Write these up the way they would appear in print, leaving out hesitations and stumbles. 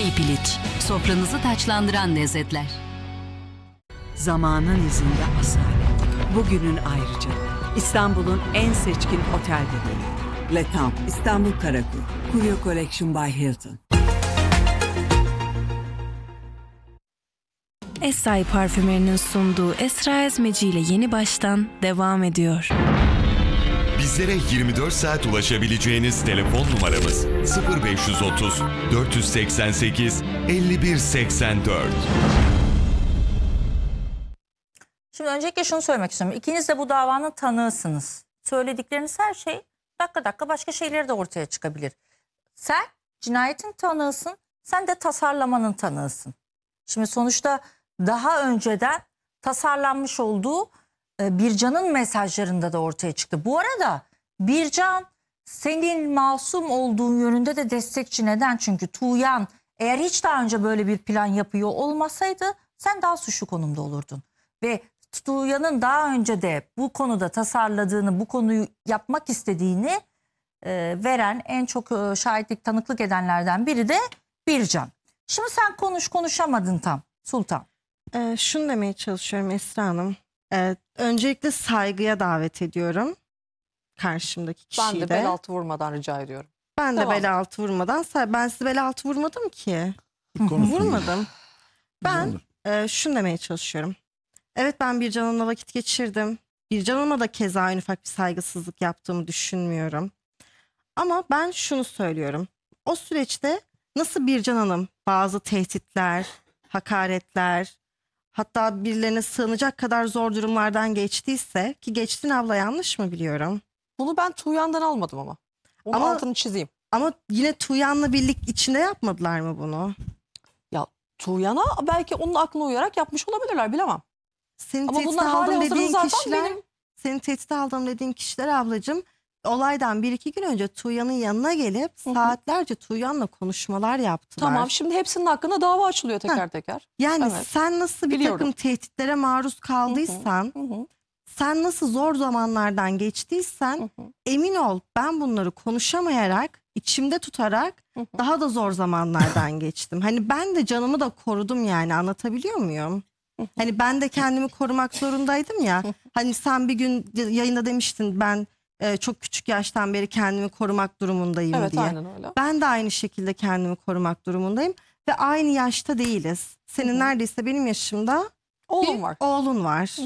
Çiğ piliç, sofranızı taçlandıran lezzetler. Zamanın izinde asalet. Bugünün ayrıcalığı. İstanbul'un en seçkin otel bebeği. Le Temps, İstanbul Karakuy. Curio Collection by Hilton. Esay Parfümeri'nin sunduğu Esra Ezmeci ile Yeni Baştan devam ediyor. Bizlere 24 saat ulaşabileceğiniz telefon numaramız 0530 488 5184. Şimdi öncelikle şunu söylemek istiyorum. İkiniz de bu davanın tanığısınız. Söyledikleriniz her şey dakika başka şeyleri de ortaya çıkabilir. Sen cinayetin tanığısın, sen de tasarlamanın tanığısın. Şimdi sonuçta daha önceden tasarlanmış olduğu Bircan'ın mesajlarında da ortaya çıktı. Bu arada Bircan senin masum olduğun yönünde de destekçi. Neden? Çünkü Tuğyan eğer hiç daha önce böyle bir plan yapıyor olmasaydı sen daha suçlu konumda olurdun. Ve Tuğyan'ın daha önce de bu konuda tasarladığını, bu konuyu yapmak istediğini veren, en çok şahitlik, tanıklık edenlerden biri de Bircan. Şimdi sen konuşamadın tam Sultan. Şunu demeye çalışıyorum Esra Hanım. Öncelikle saygıya davet ediyorum karşımdaki kişiyi Ben de bel altı vurmadan rica ediyorum. Ben de Tamam. bel altı vurmadan, ben size bel altı vurmadım ki. Vurmadım. Ben şunu demeye çalışıyorum. Evet, ben Bircan'ımla vakit geçirdim. Bircan'ıma da keza en ufak bir saygısızlık yaptığımı düşünmüyorum. Ama ben şunu söylüyorum. O süreçte nasıl Bircan Hanım bazı tehditler, hakaretler, hatta birilerine sığınacak kadar zor durumlardan geçtiyse, ki geçtin abla, yanlış mı biliyorum? Bunu ben Tuğyan'dan almadım ama. Onun Ama- altını çizeyim. Ama yine Tuğyan'la birlik içinde yapmadılar mı bunu? Ya Tuğyan'a belki onun aklına uyarak yapmış olabilirler, bilemem. Senin Ama tehdit bunlar hali aldım hazırda dediğin zaten kişiler, benim. senin tehdit aldım dediğin kişiler ablacığım, olaydan 1-2 gün önce Tuğyan'ın yanına gelip saatlerce Tuğyan'la konuşmalar yaptılar. Tamam, şimdi hepsinin hakkında dava açılıyor teker teker. Yani Evet. sen nasıl bir Biliyorum. takım tehditlere maruz kaldıysan, sen nasıl zor zamanlardan geçtiysen, emin ol ben bunları konuşamayarak, içimde tutarak daha da zor zamanlardan geçtim. Hani ben de canımı da korudum, yani anlatabiliyor muyum? Hani ben de kendimi korumak zorundaydım ya. Hani sen bir gün yayında demiştin, ben çok küçük yaştan beri kendimi korumak durumundayım Evet, diye. aynen öyle. Ben de aynı şekilde kendimi korumak durumundayım ve aynı yaşta değiliz. Senin neredeyse benim yaşımda Oğlum bir var. oğlun var.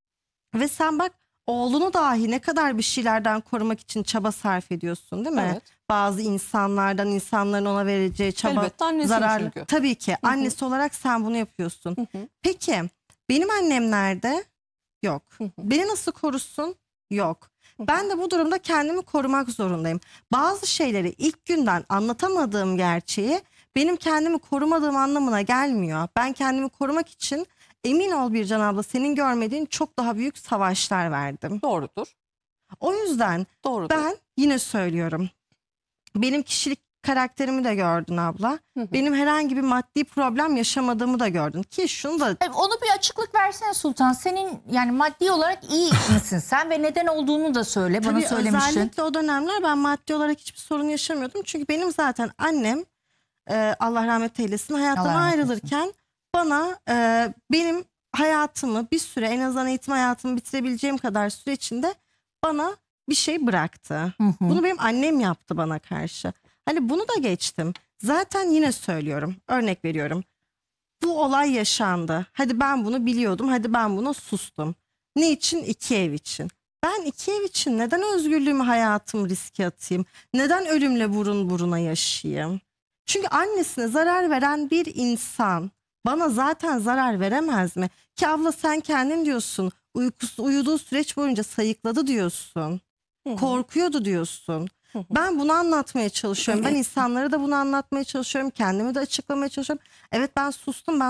Ve sen bak, oğlunu dahi ne kadar bir şeylerden korumak için çaba sarf ediyorsun, değil mi? Evet. Bazı insanlardan, insanların ona vereceği çaba, Elbette annesi zarar. çünkü. Tabii ki annesi olarak sen bunu yapıyorsun. Peki benim annem nerede? Yok. Beni nasıl korusun? Yok. Ben de bu durumda kendimi korumak zorundayım. Bazı şeyleri ilk günden anlatamadığım gerçeği benim kendimi korumadığım anlamına gelmiyor. Ben kendimi korumak için, emin ol Bircan abla, senin görmediğin çok daha büyük savaşlar verdim. Doğrudur. O yüzden Doğrudur. ben yine söylüyorum. Benim kişilik karakterimi de gördün abla. Benim herhangi bir maddi problem yaşamadığımı da gördün. Ki şunu da Onu bir açıklık versene Sultan. Senin yani maddi olarak iyi misin sen ve neden olduğunu da söyle. Bana tabii söylemiştin. özellikle o dönemler ben maddi olarak hiçbir sorun yaşamıyordum. Çünkü benim zaten annem, Allah rahmet eylesin, hayattan Allah rahmet ayrılırken bana benim hayatımı bir süre, en azından eğitim hayatımı bitirebileceğim kadar süre içinde bana bir şey bıraktı. Bunu benim annem yaptı bana karşı. Hani bunu da geçtim. Zaten yine söylüyorum, örnek veriyorum. Bu olay yaşandı. Hadi ben bunu biliyordum. Hadi ben buna sustum. Ne için? 2 ev için. Ben 2 ev için neden özgürlüğümü, hayatımı riske atayım? Neden ölümle burun buruna yaşayayım? Çünkü annesine zarar veren bir insan bana zaten zarar veremez mi? Ki abla sen kendin diyorsun, uyuduğu süreç boyunca sayıkladı diyorsun. Korkuyordu diyorsun. Ben bunu anlatmaya çalışıyorum. Ben insanlara da bunu anlatmaya çalışıyorum. Kendimi de açıklamaya çalışıyorum. Evet, ben sustum. Ben